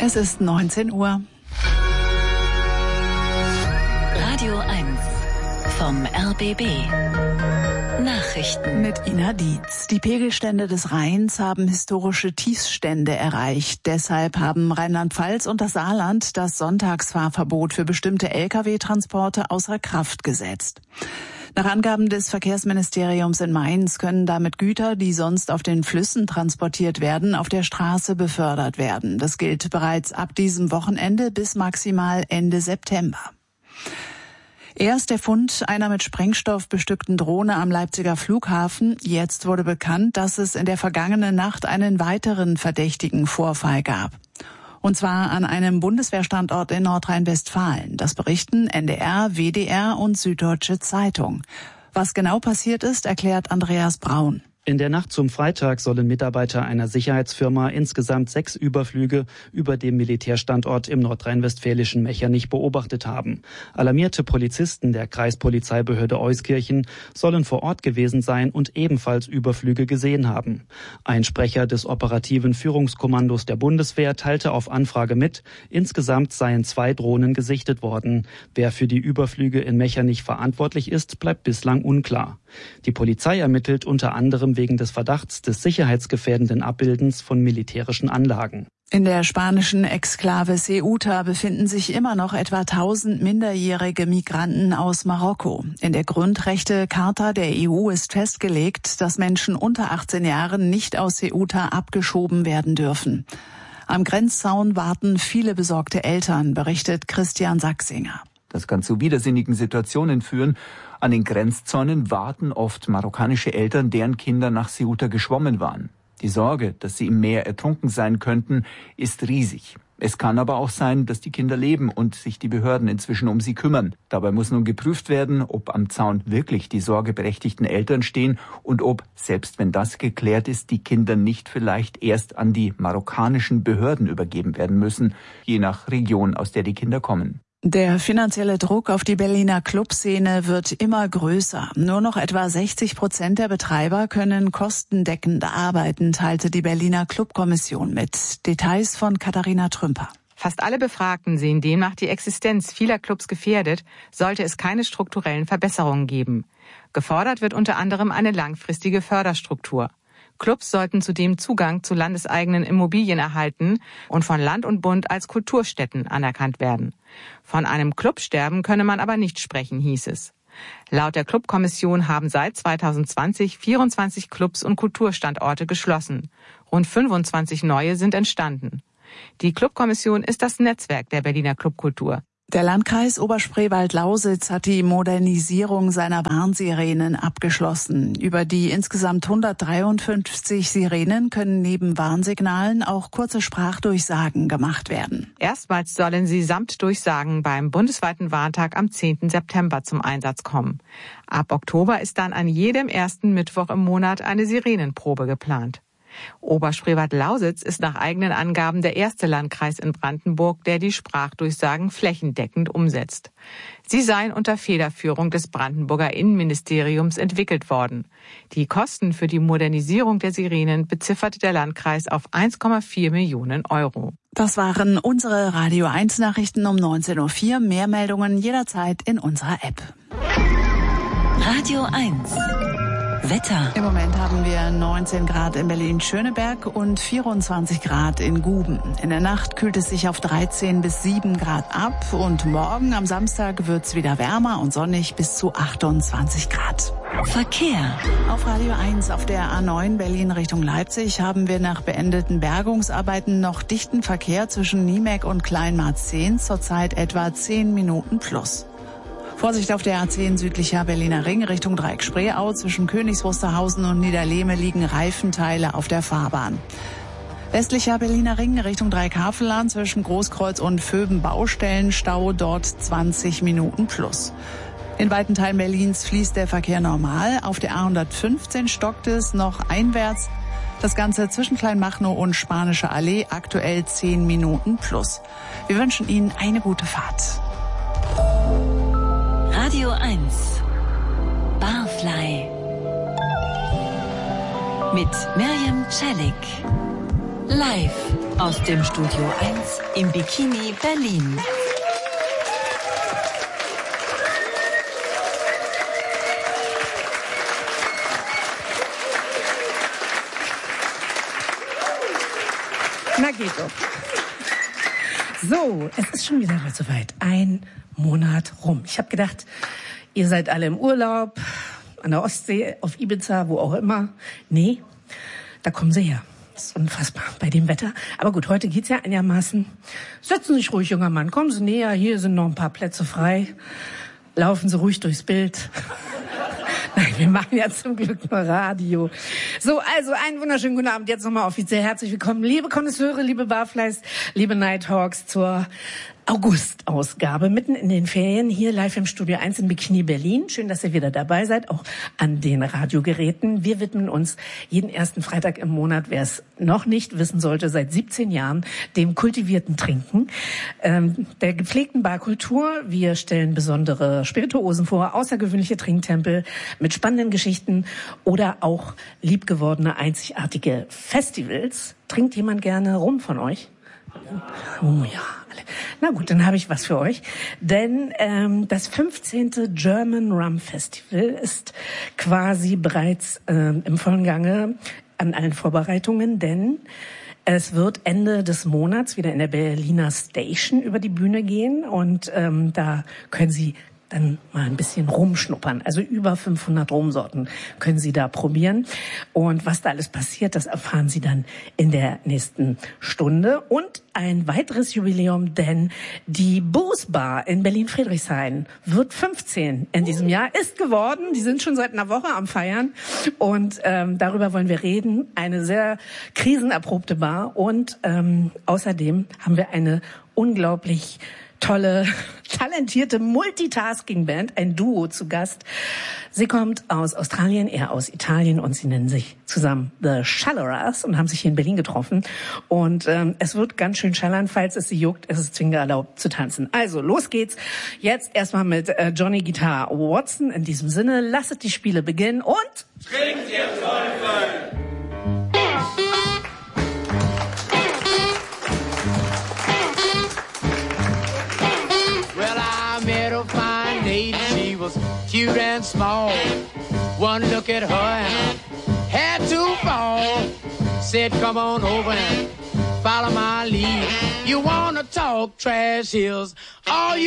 Es ist 19 Uhr. Radio 1 vom RBB. Nachrichten mit Ina Dietz. Die Pegelstände des Rheins haben historische Tiefstände erreicht. Deshalb haben Rheinland-Pfalz und das Saarland das Sonntagsfahrverbot für bestimmte Lkw-Transporte außer Kraft gesetzt. Nach Angaben des Verkehrsministeriums in Mainz können damit Güter, die sonst auf den Flüssen transportiert werden, auf der Straße befördert werden. Das gilt bereits ab diesem Wochenende bis maximal Ende September. Erst der Fund einer mit Sprengstoff bestückten Drohne am Leipziger Flughafen. Jetzt wurde bekannt, dass es in der vergangenen Nacht einen weiteren verdächtigen Vorfall gab. Und zwar an einem Bundeswehrstandort in Nordrhein-Westfalen. Das berichten NDR, WDR und Süddeutsche Zeitung. Was genau passiert ist, erklärt Andreas Braun. In der Nacht zum Freitag sollen Mitarbeiter einer Sicherheitsfirma insgesamt 6 Überflüge über dem Militärstandort im nordrhein-westfälischen Mechernich beobachtet haben. Alarmierte Polizisten der Kreispolizeibehörde Euskirchen sollen vor Ort gewesen sein und ebenfalls Überflüge gesehen haben. Ein Sprecher des operativen Führungskommandos der Bundeswehr teilte auf Anfrage mit, insgesamt seien 2 Drohnen gesichtet worden. Wer für die Überflüge in Mechernich verantwortlich ist, bleibt bislang unklar. Die Polizei ermittelt unter anderem wegen des Verdachts des sicherheitsgefährdenden Abbildens von militärischen Anlagen. In der spanischen Exklave Ceuta befinden sich immer noch etwa 1000 minderjährige Migranten aus Marokko. In der Grundrechtecharta der EU ist festgelegt, dass Menschen unter 18 Jahren nicht aus Ceuta abgeschoben werden dürfen. Am Grenzzaun warten viele besorgte Eltern, berichtet Christian Sachsinger. Das kann zu widersinnigen Situationen führen. An den Grenzzäunen warten oft marokkanische Eltern, deren Kinder nach Ceuta geschwommen waren. Die Sorge, dass sie im Meer ertrunken sein könnten, ist riesig. Es kann aber auch sein, dass die Kinder leben und sich die Behörden inzwischen um sie kümmern. Dabei muss nun geprüft werden, ob am Zaun wirklich die sorgeberechtigten Eltern stehen und ob, selbst wenn das geklärt ist, die Kinder nicht vielleicht erst an die marokkanischen Behörden übergeben werden müssen, je nach Region, aus der die Kinder kommen. Der finanzielle Druck auf die Berliner Clubszene wird immer größer. Nur noch etwa 60% der Betreiber können kostendeckend arbeiten, teilte die Berliner Clubkommission mit. Details von Katharina Trümper. Fast alle Befragten sehen demnach die Existenz vieler Clubs gefährdet, sollte es keine strukturellen Verbesserungen geben. Gefordert wird unter anderem eine langfristige Förderstruktur. Clubs sollten zudem Zugang zu landeseigenen Immobilien erhalten und von Land und Bund als Kulturstätten anerkannt werden. Von einem Clubsterben könne man aber nicht sprechen, hieß es. Laut der Clubkommission haben seit 2020 24 Clubs und Kulturstandorte geschlossen. Rund 25 neue sind entstanden. Die Clubkommission ist das Netzwerk der Berliner Clubkultur. Der Landkreis Oberspreewald-Lausitz hat die Modernisierung seiner Warnsirenen abgeschlossen. Über die insgesamt 153 Sirenen können neben Warnsignalen auch kurze Sprachdurchsagen gemacht werden. Erstmals sollen sie samt Durchsagen beim bundesweiten Warntag am 10. September zum Einsatz kommen. Ab Oktober ist dann an jedem ersten Mittwoch im Monat eine Sirenenprobe geplant. Oberspreewald-Lausitz ist nach eigenen Angaben der erste Landkreis in Brandenburg, der die Sprachdurchsagen flächendeckend umsetzt. Sie seien unter Federführung des Brandenburger Innenministeriums entwickelt worden. Die Kosten für die Modernisierung der Sirenen bezifferte der Landkreis auf 1,4 Millionen Euro. Das waren unsere Radio 1 Nachrichten um 19.04 Uhr. Mehr Meldungen jederzeit in unserer App. Radio 1 Wetter. Im Moment haben wir 19 Grad in Berlin-Schöneberg und 24 Grad in Guben. In der Nacht kühlt es sich auf 13 bis 7 Grad ab und morgen am Samstag wird es wieder wärmer und sonnig bis zu 28 Grad. Verkehr. Auf Radio 1 auf der A9 Berlin Richtung Leipzig haben wir nach beendeten Bergungsarbeiten noch dichten Verkehr zwischen Niemek und Kleinmarzehn, zurzeit etwa 10 Minuten plus. Vorsicht auf der A10 südlicher Berliner Ring Richtung Dreieck-Spreeau. Zwischen Königs Wusterhausen und Niederlehme liegen Reifenteile auf der Fahrbahn. Westlicher Berliner Ring Richtung Dreieck-Havelland zwischen Großkreuz und Vöben Baustellenstau, dort 20 Minuten plus. In weiten Teilen Berlins fließt der Verkehr normal. Auf der A115 stockt es noch einwärts. Das Ganze zwischen Kleinmachnow und Spanische Allee, aktuell 10 Minuten plus. Wir wünschen Ihnen eine gute Fahrt. Radio 1 Barfly mit Miriam Celik. Live aus dem Studio 1 im Bikini Berlin. Na geht doch. So, es ist schon wieder soweit. Ein Monat rum. Ich habe gedacht, ihr seid alle im Urlaub, an der Ostsee, auf Ibiza, wo auch immer. Nee, da kommen sie her. Das ist unfassbar bei dem Wetter. Aber gut, heute geht's ja einigermaßen. Setzen Sie sich ruhig, junger Mann. Kommen Sie näher. Hier sind noch ein paar Plätze frei. Laufen Sie ruhig durchs Bild. Nein, wir machen ja zum Glück nur Radio. So, also einen wunderschönen guten Abend. Jetzt nochmal offiziell herzlich willkommen, liebe Konnoisseure, liebe Barflies, liebe Nighthawks zur August-Ausgabe, mitten in den Ferien, hier live im Studio 1 in Bikini Berlin. Schön, dass ihr wieder dabei seid, auch an den Radiogeräten. Wir widmen uns jeden ersten Freitag im Monat, wer es noch nicht wissen sollte, seit 17 Jahren, dem kultivierten Trinken, der gepflegten Barkultur. Wir stellen besondere Spirituosen vor, außergewöhnliche Trinktempel mit spannenden Geschichten oder auch liebgewordene, einzigartige Festivals. Trinkt jemand gerne Rum von euch? Oh ja, alle. Na gut, dann habe ich was für euch. Denn das 15. German Rum Festival ist quasi bereits im vollen Gange an allen Vorbereitungen, denn es wird Ende des Monats wieder in der Berliner Station über die Bühne gehen und da können Sie dann mal ein bisschen rumschnuppern. Also über 500 Rumsorten können Sie da probieren. Und was da alles passiert, das erfahren Sie dann in der nächsten Stunde. Und ein weiteres Jubiläum, denn die Booze Bar in Berlin-Friedrichshain wird 15 in diesem Jahr, ist geworden. Die sind schon seit einer Woche am Feiern. Und darüber wollen wir reden. Eine sehr krisenerprobte Bar. Und außerdem haben wir eine unglaublich tolle, talentierte Multitasking-Band, ein Duo zu Gast. Sie kommt aus Australien, er aus Italien und sie nennen sich zusammen The Shallerers und haben sich hier in Berlin getroffen. Und es wird ganz schön schallern, falls es sie juckt, es ist zwingend erlaubt zu tanzen. Also, los geht's. Jetzt erstmal mit Johnny Guitar Watson. In diesem Sinne, lasset die Spiele beginnen und trinkt ihr Teufel! Cute and small, one look at her and had to fall. Said, come on over and follow my lead. You wanna talk trash hills, all you